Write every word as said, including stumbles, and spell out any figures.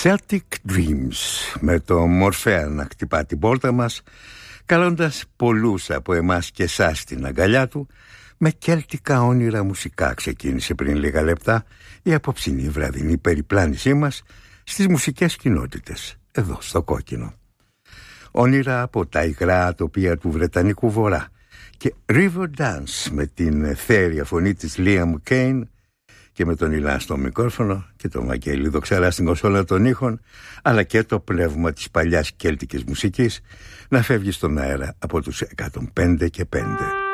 Celtic Dreams, με το Μορφέα να χτυπά την πόρτα μας, καλώντας πολλούς από εμάς και εσάς στην αγκαλιά του. Με κέλτικα όνειρα μουσικά ξεκίνησε πριν λίγα λεπτά η απόψινή βραδινή περιπλάνησή μας στις μουσικές κοινότητες, εδώ στο Κόκκινο. Όνειρα από τα υγρά τοπία του Βρετανικού Βορρά και River Dance με την θέρια φωνή της Liam Kane και με τον Ηλάν στο μικρόφωνο και τον Βαγγέλη Δοξαρά στην κονσόλα των ήχων, αλλά και το πνεύμα της παλιάς κέλτικης μουσικής να φεύγει στον αέρα από τους εκατόν πέντε και πέντε.